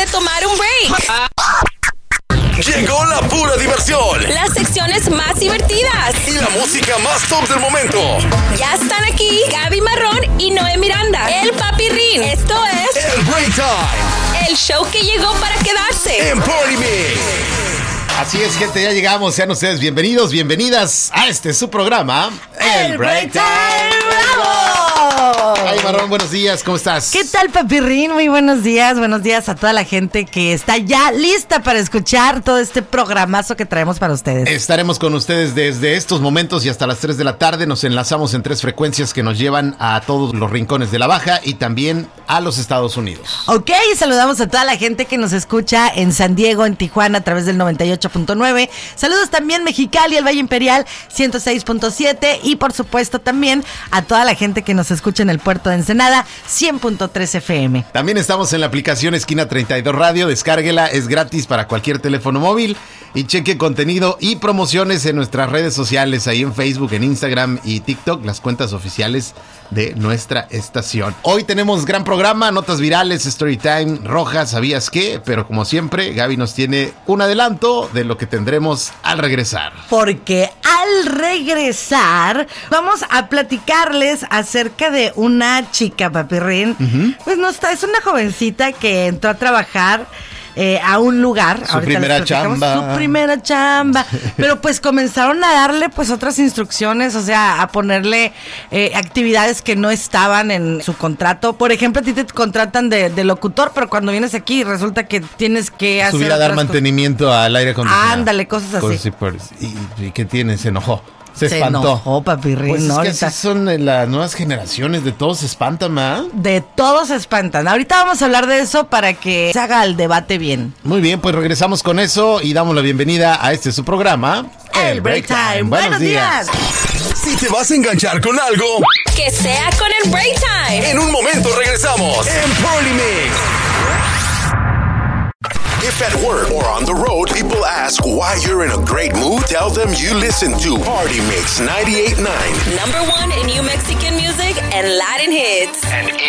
de tomar un break. Llegó la pura diversión. Las secciones más divertidas. Y la música más top del momento. Ya están aquí Gaby Marrón y Noé Miranda. El Papirrín. Esto es El Break Time. el show que llegó para quedarse. En Party Mix. Así es, gente, ya llegamos. Sean ustedes bienvenidos, bienvenidas a su programa, El Break Time. Ay, Marrón, buenos días, ¿cómo estás? ¿Qué tal, Papirrín? Muy buenos días a toda la gente que está ya lista para escuchar todo este programazo que traemos para ustedes. Estaremos con ustedes desde estos momentos y hasta las 3 de la tarde. Nos enlazamos en 3 frecuencias que nos llevan a todos los rincones de la Baja y también a los Estados Unidos. Ok, saludamos a toda la gente que nos escucha en San Diego, en Tijuana, a través del 98.9. Saludos también Mexicali, el Valle Imperial, 106.7. Y por supuesto también a toda la gente que nos escucha en el puerto de Ensenada, 100.3 FM. También estamos en la aplicación Esquina 32 Radio. Descárguela, es gratis para cualquier teléfono móvil. Y cheque contenido y promociones en nuestras redes sociales, ahí en Facebook, en Instagram y TikTok, las cuentas oficiales de nuestra estación. Hoy tenemos gran programa, notas virales, Storytime, Rojas, ¿sabías qué? Pero como siempre, Gaby nos tiene un adelanto de lo que tendremos al regresar. Porque al regresar vamos a platicarles acerca de una chica, Papirrín. Pues no está, es una jovencita que entró a trabajar a un lugar. Su primera chamba. Su primera chamba. Pero pues comenzaron a darle pues otras instrucciones, o sea, a ponerle actividades que no estaban en su contrato. Por ejemplo, a ti te contratan de locutor, pero cuando vienes aquí resulta que tienes que hacer subir a dar mantenimiento al aire acondicionado. Ándale, cosas así. ¿Y qué tiene? Se enojó. Se espantó. Enojó, Papirrín. Pues ¿no? es que así son las nuevas generaciones, de todos se espantan, ¿verdad? De todos se espantan. Ahorita vamos a hablar de eso para que se haga el debate bien. Muy bien, pues regresamos con eso y damos la bienvenida a su programa, El Break Time. Buenos días. Si te vas a enganchar con algo, Que sea con el Break Time. en un momento regresamos en Party Mix. If at work or on the road, people ask why you're in a great mood, tell them you listen to Party Mix 98.9. Number one in New Mexican music and Latin hits. And